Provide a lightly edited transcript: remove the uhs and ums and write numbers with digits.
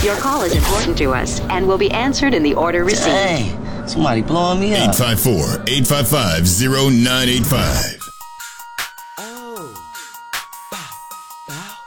Your call is important to us and will be answered in the order received. Dang, somebody blowing me up. 854-855-0985.